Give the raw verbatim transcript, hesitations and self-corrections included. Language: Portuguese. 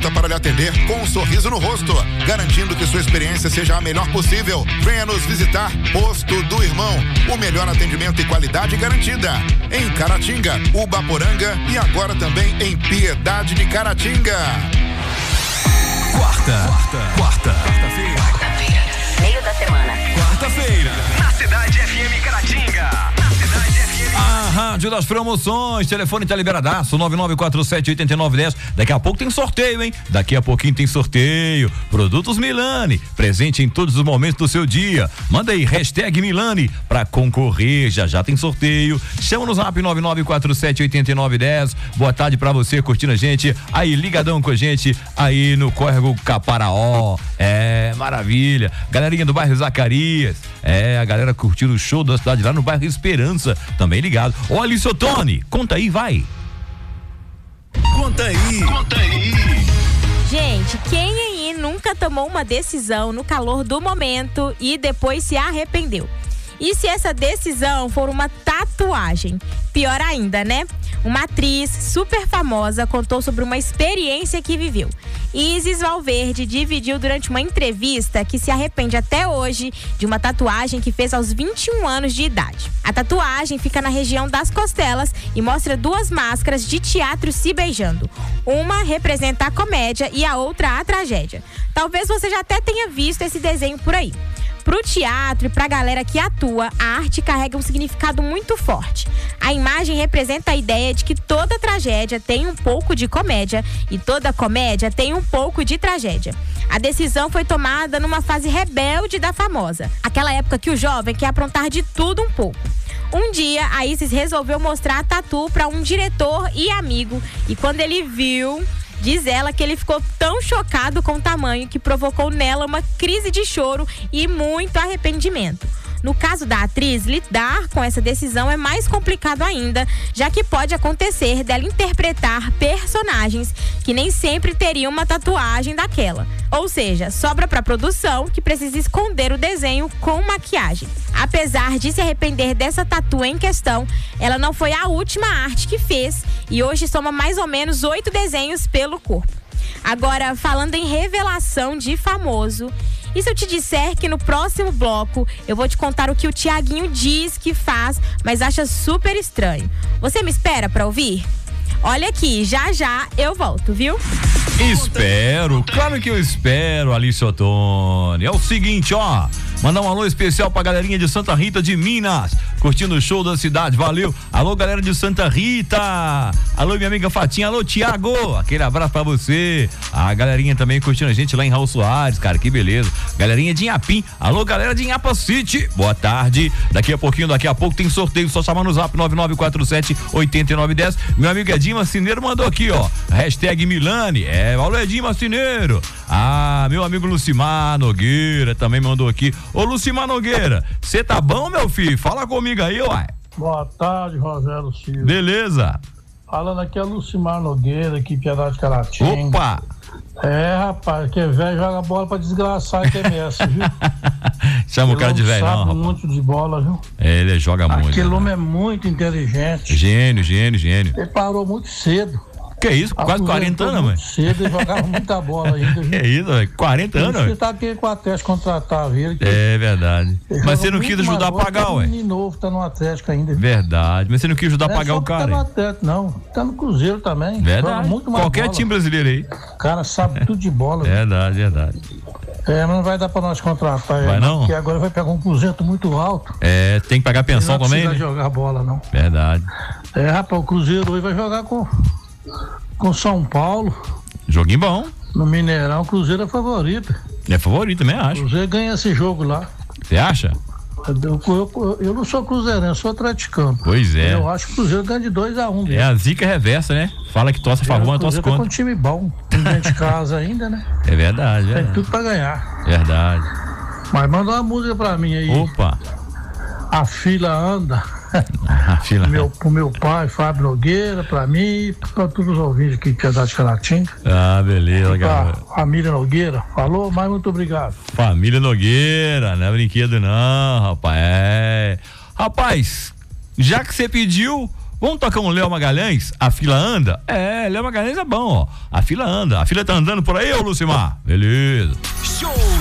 pronta para lhe atender com um sorriso no rosto, garantindo que sua experiência seja a melhor possível. Venha nos visitar, Posto do Irmão, o melhor atendimento e qualidade garantida. Em Caratinga, Ubaporanga e agora também em Piedade de Caratinga. Quarta, quarta, quarta, quarta-feira, quarta-feira, meio da semana. Quarta-feira, na Cidade F M Caratinga. Na Cidade F M. A Rádio das Promoções, telefone tá liberadaço, nove nove quatro sete oito nove um zero. Daqui a pouco tem sorteio, hein? Daqui a pouquinho tem sorteio. Produtos Milani, presente em todos os momentos do seu dia. Manda aí, hashtag Milani, pra concorrer, já já tem sorteio. Chama no zap nove nove quatro sete oito nove um zero. Boa tarde pra você, curtindo a gente, aí ligadão com a gente, aí no Córrego Caparaó. É, maravilha. Galerinha do bairro Zacarias, é, a galera curtindo o show da cidade lá no bairro Esperança, também ligado. Olha, seu Tony, conta aí, vai. Conta aí. Conta aí. Gente, quem aí nunca tomou uma decisão no calor do momento e depois se arrependeu? E se essa decisão for uma tatuagem? Pior ainda, né? Uma atriz super famosa contou sobre uma experiência que viveu. Isis Valverde dividiu durante uma entrevista que se arrepende até hoje de uma tatuagem que fez aos vinte e um anos de idade. A tatuagem fica na região das costelas e mostra duas máscaras de teatro se beijando. Uma representa a comédia e a outra a tragédia. Talvez você já até tenha visto esse desenho por aí. Pro teatro e pra galera que atua, a arte carrega um significado muito forte. A imagem representa a ideia de que toda tragédia tem um pouco de comédia e toda comédia tem um pouco de tragédia. A decisão foi tomada numa fase rebelde da famosa, aquela época que o jovem quer aprontar de tudo um pouco. Um dia, a Isis resolveu mostrar a tatu para um diretor e amigo, e quando ele viu, diz ela que ele ficou tão chocado com o tamanho que provocou nela uma crise de choro e muito arrependimento. No caso da atriz, lidar com essa decisão é mais complicado ainda, já que pode acontecer dela interpretar personagens que nem sempre teriam uma tatuagem daquela. Ou seja, sobra para a produção, que precisa esconder o desenho com maquiagem. Apesar de se arrepender dessa tatu em questão, ela não foi a última arte que fez e hoje soma mais ou menos oito desenhos pelo corpo. Agora, falando em revelação de famoso, e se eu te disser que no próximo bloco eu vou te contar o que o Tiaguinho diz que faz, mas acha super estranho? Você me espera pra ouvir? Olha aqui, já já eu volto, viu? Espero, claro que eu espero, Alice Ottoni. É o seguinte, ó, mandar um alô especial pra galerinha de Santa Rita de Minas, curtindo o show da cidade, valeu. Alô, galera de Santa Rita. Alô, minha amiga Fatinha, alô, Tiago, aquele abraço pra você. A galerinha também curtindo a gente lá em Raul Soares, cara, que beleza. Galerinha de Inhapim, alô, galera de Inhapa City, boa tarde. Daqui a pouquinho, daqui a pouco tem sorteio, só chamar no zap nove nove quatro sete oito nove um zero. Meu amigo Edinho Macineiro mandou aqui, ó, hashtag Milani, é, alô, Edinho Macineiro. Ah, meu amigo Lucimar Nogueira também mandou aqui. Ô, Lucimar Nogueira, você tá bom, meu filho? Fala comigo aí, uai. Boa tarde, Rogério Silva. Beleza. Falando aqui é Lucimar Nogueira, aqui em Piedade de Caratinga. Opa! É, rapaz, que é velho, joga bola pra desgraçar e que é mestre, viu? Chama o cara de velho, não, sabe muito de bola, viu? Ele joga muito. Aquele né? homem é muito inteligente. Gênio, gênio, gênio. Ele parou muito cedo. Que isso? Quase quarenta anos, mano. Cedo e jogava muita bola ainda, viu? Que isso, velho? quarenta anos, velho. Você tá aqui com o Atlético contratava ele. É verdade. Mas você não quis ajudar a pagar, ué? Um menino novo, tá no Atlético ainda. Verdade. Mas você não quis ajudar a pagar o cara. Não tá no Atlético, não. Tá no Cruzeiro também. Verdade. Muito mais Qualquer bola. time brasileiro aí. O cara sabe tudo de bola. Verdade, verdade. É, mas não vai dar pra nós contratar ele. Vai não? Porque agora vai pegar um cruzeiro muito alto. É, tem que pagar pensão não também, né? Não precisa jogar bola, não. Verdade. É, rapaz, o Cruzeiro hoje vai jogar com com São Paulo. Joguinho bom. No Mineirão, o Cruzeiro é favorito. É favorito, também acho. O Cruzeiro ganha esse jogo lá. Você acha? Eu, eu, eu não sou cruzeirense, eu sou atleticano. Pois é. Eu acho que o Cruzeiro ganha de dois a um. É a zica reversa, né? Fala que torce a favor, mas torce contra. O contra. Cruzeiro é um time bom, dentro de casa ainda, né? É verdade, é. Tem tudo pra ganhar. Verdade. Mas manda uma música pra mim aí. Opa. A fila anda. A fila meu, pro meu pai, Fábio Nogueira, pra mim e pra todos os ouvintes aqui de Piedade de Caratinga. Ah, beleza, galera. Família Nogueira, falou, mas muito obrigado. Família Nogueira, não é brinquedo não, rapaz. É. Rapaz, já que você pediu, Vamos tocar um Léo Magalhães? A fila anda? É, Léo Magalhães é bom, ó. A fila anda. A fila tá andando por aí, ô Lucimar? Beleza. Show